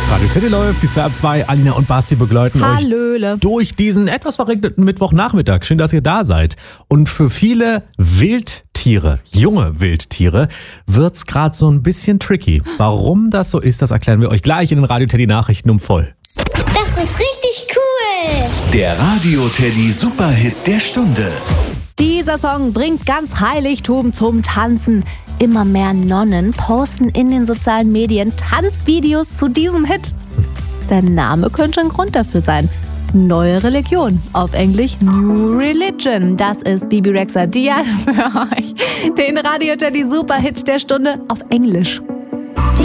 Radio Teddy läuft, die 2 ab 2, Alina und Basti begleiten Hallöle. euch durch diesen etwas verregneten Mittwochnachmittag. Schön, dass ihr da seid. Und für viele Wildtiere, junge Wildtiere, wird's gerade so ein bisschen tricky. Warum das so ist, das erklären wir euch gleich in den Radio Teddy Nachrichten um voll. Das ist richtig cool. Der Radio Teddy Superhit der Stunde. Dieser Song bringt ganz Heiligtum zum Tanzen. Immer mehr Nonnen posten in den sozialen Medien Tanzvideos zu diesem Hit. Der Name könnte ein Grund dafür sein. Neue Religion, auf Englisch New Religion. Das ist Bibi Rexha Dia für euch. Den Radio Teddy Superhit der Stunde auf Englisch.